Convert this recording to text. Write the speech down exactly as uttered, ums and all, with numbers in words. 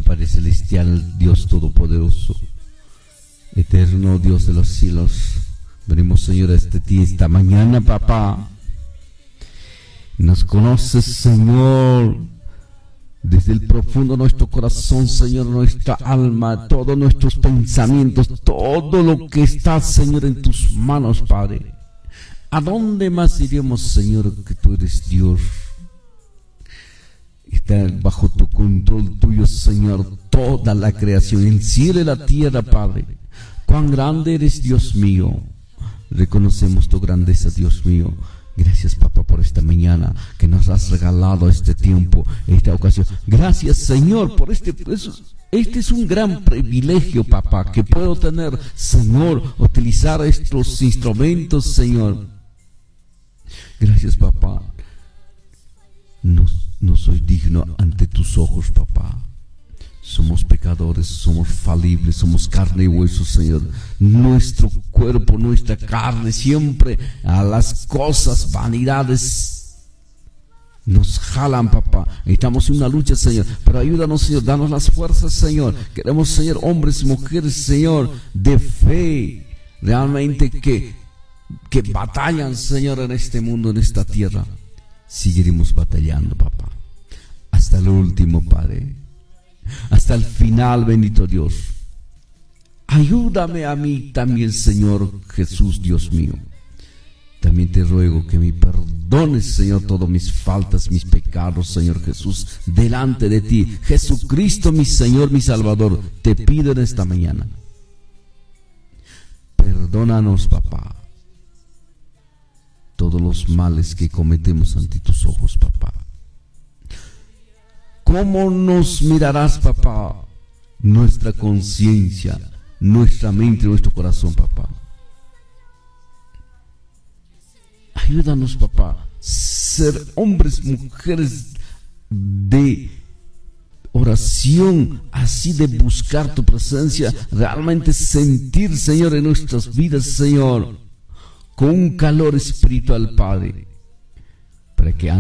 Bendito Padre Celestial, Dios Todopoderoso, eterno Dios de los cielos, venimos, Señor, a este ti esta mañana, papá. Nos conoces, Señor, desde el profundo de nuestro corazón, Señor, nuestra alma, todos nuestros pensamientos, todo lo que está, Señor, en tus manos, Padre. ¿A dónde más iremos, Señor, que tú eres Dios? Está bajo tu control tuyo, Señor, toda la creación, el cielo y la tierra, Padre. Cuán grande eres, Dios mío. Reconocemos tu grandeza, Dios mío. Gracias, papá, por esta mañana que nos has regalado este tiempo, esta ocasión. Gracias, Señor, por este... Este es un gran privilegio, papá, que puedo tener, Señor, utilizar estos instrumentos, Señor. Gracias, papá. No, no soy digno ante tus ojos, papá. Somos pecadores, somos falibles, somos carne y hueso, Señor. Nuestro cuerpo, nuestra carne, siempre a las cosas, vanidades, nos jalan, papá. Estamos en una lucha, Señor, pero ayúdanos, Señor, danos las fuerzas, Señor. Queremos, Señor, hombres y mujeres, Señor, de fe, realmente que, que batallan, Señor, en este mundo, en esta tierra. Seguiremos batallando, papá, hasta el último, Padre, hasta el final, bendito Dios. Ayúdame a mí también, Señor Jesús, Dios mío. También te ruego que me perdones, Señor, todas mis faltas, mis pecados, Señor Jesús, delante de ti. Jesucristo, mi Señor, mi Salvador, te pido en esta mañana. Perdónanos, papá, todos los males que cometemos ante tus ojos, papá. ¿Cómo nos mirarás, papá? Nuestra conciencia, nuestra mente, nuestro corazón, papá. Ayúdanos, papá, ser hombres, mujeres de oración, así de buscar tu presencia, realmente sentir, Señor, en nuestras vidas, Señor, con un calor espiritual, Padre, para que